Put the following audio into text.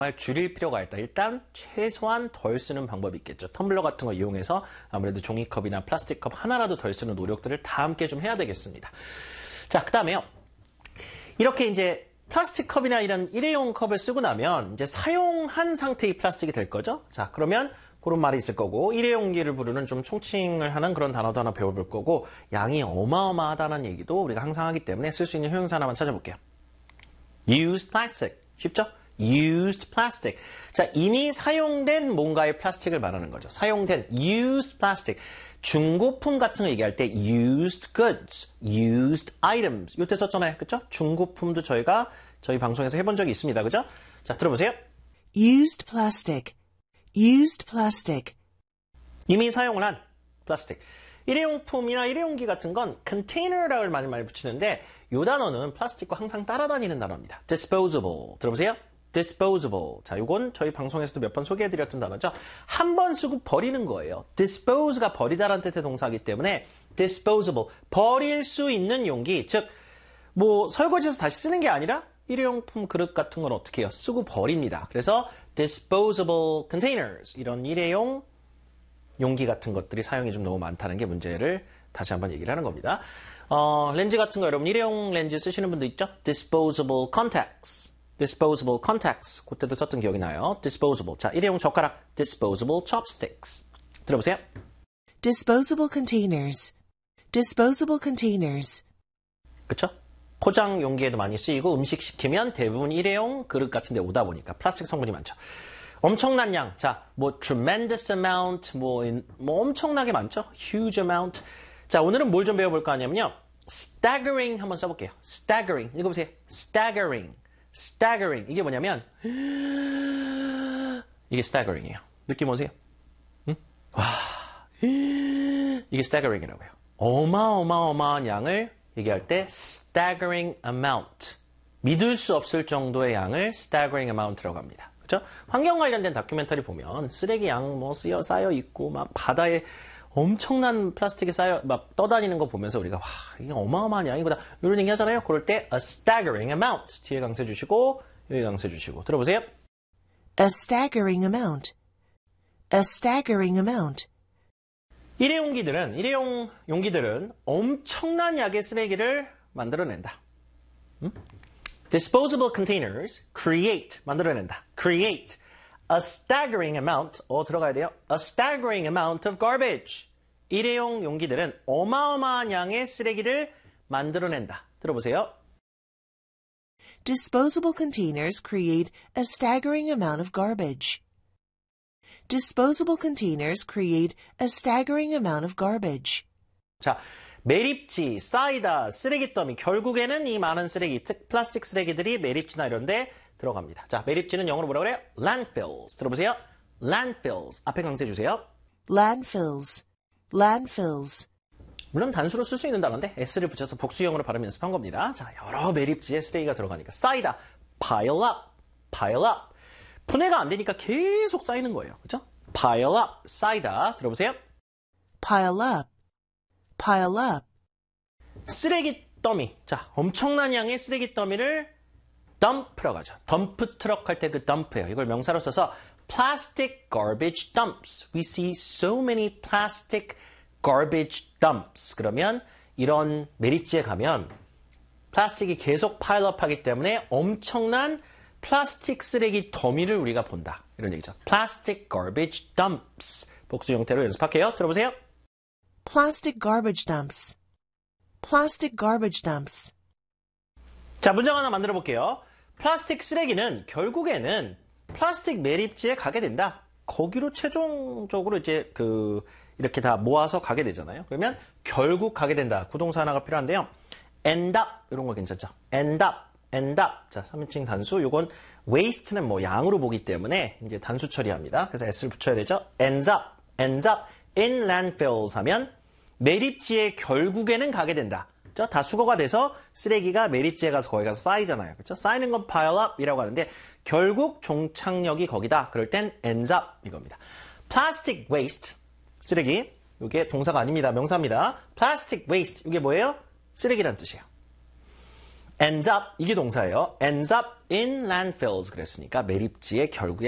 줄일 필요가 있다. 일단 최소한 덜 쓰는 방법이 있겠죠. 텀블러 같은 거 이용해서 아무래도 종이컵이나 플라스틱 컵 하나라도 덜 쓰는 노력들을 다 함께 좀 해야 되겠습니다. 자, 그 다음에요. 이렇게 이제 플라스틱 컵이나 이런 일회용 컵을 쓰고 나면 이제 사용한 상태의 플라스틱이 될 거죠. 자, 그러면 그런 말이 있을 거고, 일회용기를 부르는 좀 총칭을 하는 그런 단어도 하나 배워볼 거고, 양이 어마어마하다는 얘기도 우리가 항상 하기 때문에 쓸 수 있는 효용사 하나만 찾아볼게요. Used plastic. 쉽죠? Used plastic. 자, 이미 사용된 뭔가의 플라스틱을 말하는 거죠. 사용된 used plastic. 중고품 같은 거 얘기할 때 used goods, used items. 요때 썼잖아요. 그쵸? 중고품도 저희 방송에서 해본 적이 있습니다. 그죠? 자, 들어보세요. Used plastic. Used plastic. 이미 사용을 한 플라스틱. 일회용품이나 일회용기 같은 건 container라고 많이 붙이는데 이 단어는 플라스틱과 항상 따라다니는 단어입니다. disposable. 들어보세요. disposable. 자, 요건 저희 방송에서도 몇 번 소개해드렸던 단어죠. 한 번 쓰고 버리는 거예요. dispose가 버리다라는 뜻의 동사이기 때문에 disposable. 버릴 수 있는 용기. 즉, 뭐 설거지해서 다시 쓰는 게 아니라 일회용품 그릇 같은 건 어떻게 해요? 쓰고 버립니다. 그래서 disposable containers. 이런 일회용 용기 같은 것들이 사용이 좀 너무 많다는 게 문제를 다시 한번 얘기를 하는 겁니다. 렌즈 같은 거 여러분 일회용 렌즈 쓰시는 분도 있죠? disposable contacts. disposable contacts. 그때도 썼던 기억이 나요. disposable. 자, 일회용 젓가락. disposable chopsticks. 들어보세요. Disposable containers. Disposable containers. 그쵸? 포장 용기에도 많이 쓰이고 음식 시키면 대부분 일회용 그릇 같은 데 오다 보니까 플라스틱 성분이 많죠. 엄청난 양. 자, 뭐 tremendous amount, 뭐 엄청나게 많죠. huge amount. 자, 오늘은 뭘 좀 배워볼까 하냐면요. staggering 한번 써볼게요. staggering. 읽어보세요. staggering. staggering. 이게 뭐냐면 이게 staggering이에요. 느낌 오세요? 응? 와, 이게 staggering이라고요. 어마어마한 양을 얘기할 때 staggering amount. 믿을 수 없을 정도의 양을 staggering amount라고 합니다. 그렇죠? 환경 관련된 다큐멘터리 보면 쓰레기 양 뭐 쌓여 있고 막 바다에 엄청난 플라스틱이 막 떠다니는 거 보면서 우리가 와, 이게 어마어마한 양이구나 이런 얘기 하잖아요. 그럴 때 a staggering amount 뒤에 강세 주시고 여기 강세 주시고 들어보세요. A staggering amount. A staggering amount. 일회용 용기들은 엄청난 양의 쓰레기를 만들어낸다. Disposable containers create 만들어낸다. create a staggering amount 들어가야 돼요. a staggering amount of garbage. 일회용 용기들은 어마어마한 양의 쓰레기를 만들어낸다. 들어보세요. Disposable containers create a staggering amount of garbage. Disposable containers create a staggering amount of garbage. 자, 매립지, 쌓이다, 쓰레기 더미. 결국에는 이 많은 쓰레기, 플라스틱 쓰레기들이 매립지나 이런 데 들어갑니다. 자, 매립지는 영어로 뭐라고 그래요? landfills. 들어보세요. landfills. 앞에 강세 주세요. Landfills. Landfills. 물론 단수로 쓸 수 있는 단어인데 S를 붙여서 복수형으로 발음 연습한 겁니다. 자, 여러 매립지에 쓰레기가 들어가니까 쌓이다. pile up. pile up. 분해가 안 되니까 계속 쌓이는 거예요. 그렇죠? pile up. 쌓이다. 들어보세요. Pile up. Pile up. 쓰레기 더미. 자, 엄청난 양의 쓰레기 더미를 dump라고 하죠. 덤프 트럭 할 때 그 dump예요. 이걸 명사로 써서 plastic garbage dumps. We see so many plastic garbage dumps. 그러면 이런 매립지에 가면 플라스틱이 계속 파일업 하기 때문에 엄청난 플라스틱 쓰레기 더미를 우리가 본다. 이런 얘기죠. plastic garbage dumps. 복수 형태로 연습할게요. 들어보세요. Plastic garbage dumps. Plastic garbage dumps. 자, 문장 하나 만들어 볼게요. 플라스틱 쓰레기는 결국에는 플라스틱 매립지에 가게 된다. 거기로 최종적으로 이제 이렇게 다 모아서 가게 되잖아요. 그러면 결국 가게 된다. 구동사 하나가 필요한데요. end up 이런 거 괜찮죠? end up, end up. 자, 3인칭 단수. 요건 waste는 뭐 양으로 보기 때문에 이제 단수 처리합니다. 그래서 s를 붙여야 되죠. ends up in landfills 하면 매립지에 결국에는 가게 된다. 그렇죠? 다 수거가 돼서 쓰레기가 매립지에 가서 거기 가서 쌓이잖아요. 그렇죠? 쌓이는 건 pile up이라고 하는데 결국 종착역이 거기다. 그럴 땐 ends up 이겁니다. plastic waste 쓰레기. 이게 동사가 아닙니다. 명사입니다. plastic waste 이게 뭐예요? 쓰레기란 뜻이에요. ends up 이게 동사예요. ends up in landfills 그랬으니까 매립지에 결국에